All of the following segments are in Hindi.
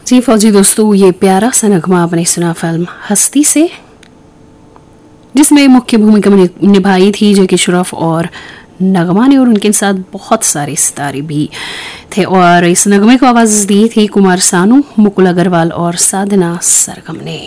जी फौजी दोस्तों, ये प्यारा सा नगमा आपने सुना फिल्म हस्ती से, जिसमें मुख्य भूमिका निभाई थी जैकी श्रॉफ और नगमा ने, और उनके साथ बहुत सारे सितारे भी थे। और इस नगमे को आवाज दी थी कुमार सानू, मुकुल अग्रवाल और साधना सरगम ने।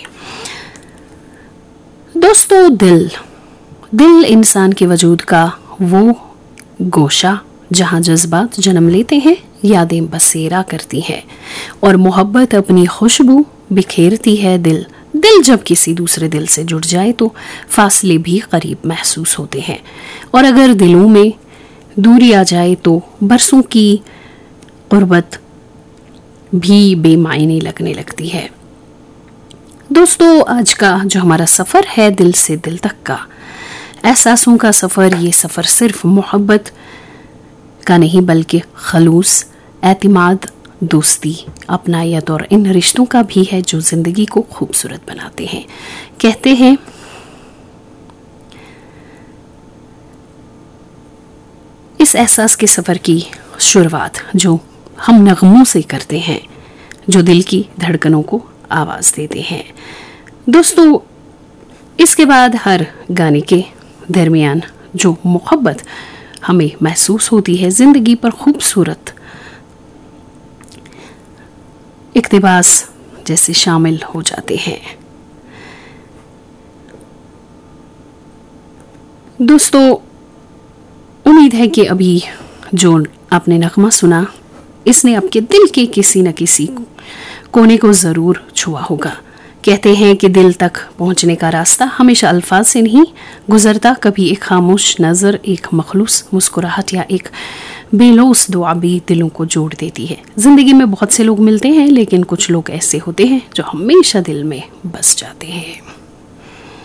दोस्तों, दिल इंसान के वजूद का वो गोशा जहां जज्बात जन्म लेते हैं, यादें बसेरा करती हैं और मोहब्बत अपनी खुशबू बिखेरती है। दिल जब किसी दूसरे दिल से जुड़ जाए तो फासले भी करीब महसूस होते हैं, और अगर दिलों में दूरी आ जाए तो बरसों की गुर्बत भी बेमायने लगने लगती है। दोस्तों, आज का जो हमारा सफ़र है दिल से दिल तक का, एहसासों का सफ़र, ये सफ़र सिर्फ मोहब्बत का नहीं बल्कि खलूस, एतमाद, दोस्ती, अपनायत और इन रिश्तों का भी है जो जिंदगी को खूबसूरत बनाते हैं। कहते हैं इस एहसास के सफ़र की शुरुआत जो हम नगमों से करते हैं, जो दिल की धड़कनों को आवाज़ देते हैं। दोस्तों, इसके बाद हर गाने के दरमियान जो मोहब्बत हमें महसूस होती है, जिंदगी पर खूबसूरत इक़्तिबास जैसे शामिल हो जाते हैं। दोस्तों, उम्मीद है कि अभी जो आपने नगमा सुना, इसने आपके दिल के किसी न किसी कोने को ज़रूर छुआ होगा। कहते हैं कि दिल तक पहुंचने का रास्ता हमेशा अल्फाज से नहीं गुजरता, कभी एक खामोश नज़र, एक मखलूस मुस्कुराहट या एक बेलौस दुआ भी दिलों को जोड़ देती है। ज़िंदगी में बहुत से लोग मिलते हैं, लेकिन कुछ लोग ऐसे होते हैं जो हमेशा दिल में बस जाते हैं।